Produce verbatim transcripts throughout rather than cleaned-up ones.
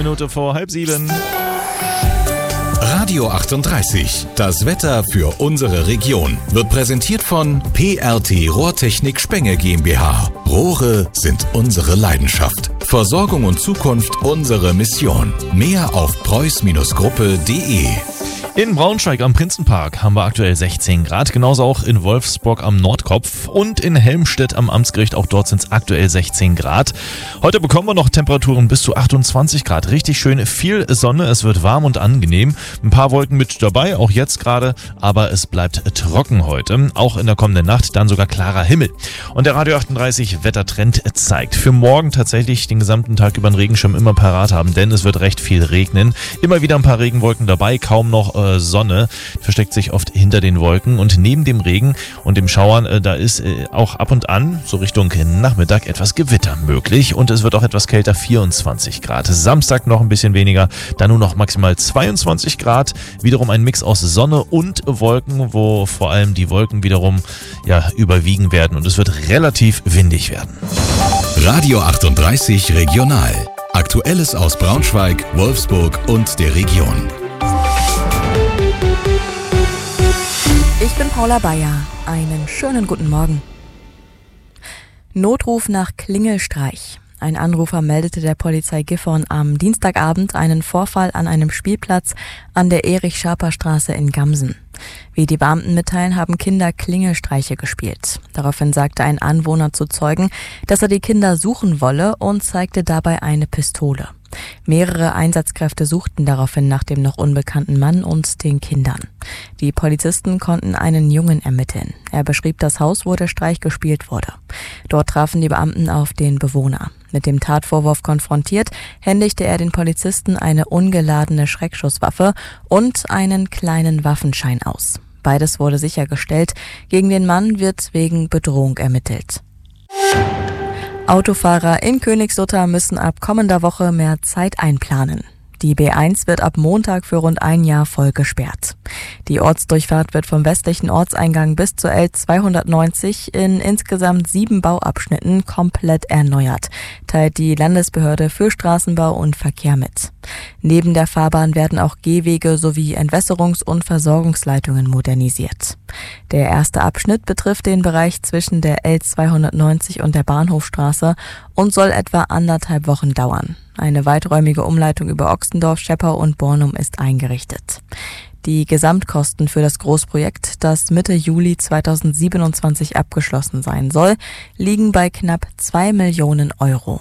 Minute vor halb sieben. Radio achtunddreißig, das Wetter für unsere Region, wird präsentiert von P R T Rohrtechnik Spenge GmbH. Rohre sind unsere Leidenschaft. Versorgung und Zukunft unsere Mission. Mehr auf preuß Gruppe punkt de. In Braunschweig am Prinzenpark haben wir aktuell sechzehn Grad, genauso auch in Wolfsburg am Nordkopf und in Helmstedt am Amtsgericht, auch dort sind es aktuell sechzehn Grad. Heute bekommen wir noch Temperaturen bis zu achtundzwanzig Grad, richtig schön viel Sonne, es wird warm und angenehm, ein paar Wolken mit dabei, auch jetzt gerade, aber es bleibt trocken heute, auch in der kommenden Nacht dann sogar klarer Himmel. Und der Radio achtunddreißig Wettertrend zeigt, für morgen tatsächlich den gesamten Tag über einen Regenschirm immer parat haben, denn es wird recht viel regnen, immer wieder ein paar Regenwolken dabei, kaum noch äh, Sonne, versteckt sich oft hinter den Wolken und neben dem Regen und dem Schauern, äh, da ist äh, auch ab und an, so Richtung Nachmittag, etwas Gewitter möglich und es wird auch etwas kälter, vierundzwanzig Grad. Samstag noch ein bisschen weniger, dann nur noch maximal zweiundzwanzig Grad, wiederum ein Mix aus Sonne und Wolken, wo vor allem die Wolken wiederum ja, überwiegen werden und es wird relativ windig werden. Radio achtunddreißig Regional. Aktuelles aus Braunschweig, Wolfsburg und der Region. Ich bin Paula Bayer. Einen schönen guten Morgen. Notruf nach Klingelstreich. Ein Anrufer meldete der Polizei Gifhorn am Dienstagabend einen Vorfall an einem Spielplatz an der Erich-Schaper-Straße in Gamsen. Wie die Beamten mitteilen, haben Kinder Klingelstreiche gespielt. Daraufhin sagte ein Anwohner zu Zeugen, dass er die Kinder suchen wolle und zeigte dabei eine Pistole. Mehrere Einsatzkräfte suchten daraufhin nach dem noch unbekannten Mann und den Kindern. Die Polizisten konnten einen Jungen ermitteln. Er beschrieb das Haus, wo der Streich gespielt wurde. Dort trafen die Beamten auf den Bewohner. Mit dem Tatvorwurf konfrontiert, händigte er den Polizisten eine ungeladene Schreckschusswaffe und einen kleinen Waffenschein aus. Beides wurde sichergestellt. Gegen den Mann wird wegen Bedrohung ermittelt. Autofahrer in Königslutter müssen ab kommender Woche mehr Zeit einplanen. Die B eins wird ab Montag für rund ein Jahr voll gesperrt. Die Ortsdurchfahrt wird vom westlichen Ortseingang bis zur L zweihundertneunzig in insgesamt sieben Bauabschnitten komplett erneuert, teilt die Landesbehörde für Straßenbau und Verkehr mit. Neben der Fahrbahn werden auch Gehwege sowie Entwässerungs- und Versorgungsleitungen modernisiert. Der erste Abschnitt betrifft den Bereich zwischen der L zweihundertneunzig und der Bahnhofstraße und soll etwa anderthalb Wochen dauern. Eine weiträumige Umleitung über Ochsendorf, Scheppau und Bornum ist eingerichtet. Die Gesamtkosten für das Großprojekt, das Mitte Juli zweitausendsiebenundzwanzig abgeschlossen sein soll, liegen bei knapp zwei Millionen Euro.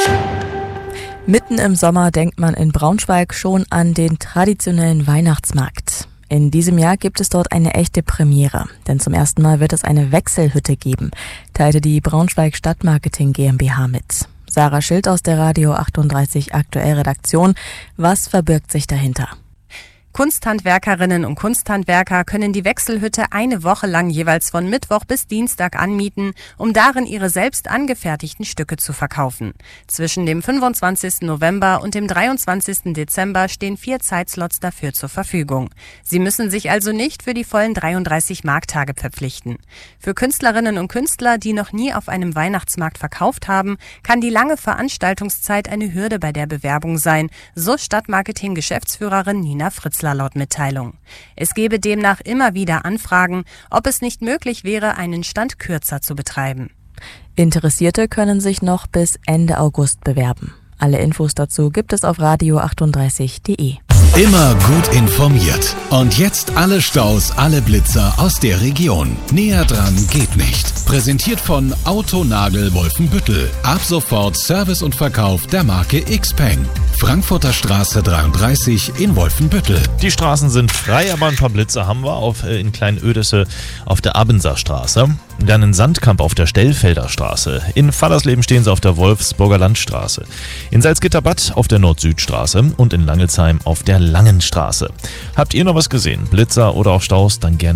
Mitten im Sommer denkt man in Braunschweig schon an den traditionellen Weihnachtsmarkt. In diesem Jahr gibt es dort eine echte Premiere, denn zum ersten Mal wird es eine Wechselhütte geben, teilte die Braunschweig Stadtmarketing GmbH mit. Sarah Schild aus der Radio achtunddreißig Aktuell Redaktion. Was verbirgt sich dahinter? Kunsthandwerkerinnen und Kunsthandwerker können die Wechselhütte eine Woche lang jeweils von Mittwoch bis Dienstag anmieten, um darin ihre selbst angefertigten Stücke zu verkaufen. Zwischen dem fünfundzwanzigsten November und dem dreiundzwanzigsten Dezember stehen vier Zeitslots dafür zur Verfügung. Sie müssen sich also nicht für die vollen dreiunddreißig Markttage verpflichten. Für Künstlerinnen und Künstler, die noch nie auf einem Weihnachtsmarkt verkauft haben, kann die lange Veranstaltungszeit eine Hürde bei der Bewerbung sein, so Stadtmarketing-Geschäftsführerin Nina Fritzler laut Mitteilung. Es gebe demnach immer wieder Anfragen, ob es nicht möglich wäre, einen Stand kürzer zu betreiben. Interessierte können sich noch bis Ende August bewerben. Alle Infos dazu gibt es auf radio achtunddreißig punkt de. Immer gut informiert. Und jetzt alle Staus, alle Blitzer aus der Region. Näher dran geht nicht. Präsentiert von Autonagel Wolfenbüttel. Ab sofort Service und Verkauf der Marke Xpeng. Frankfurter Straße dreiunddreißig in Wolfenbüttel. Die Straßen sind frei, aber ein paar Blitzer haben wir auf, äh, in Kleinödesse auf der Abenser Straße. Dann in Sandkamp auf der Stellfelder Straße. In Fallersleben stehen sie auf der Wolfsburger Landstraße. In Salzgitterbad auf der Nord-Süd-Straße und in Langelsheim auf der Langenstraße. Habt ihr noch was gesehen? Blitzer oder auch Staus? Dann gerne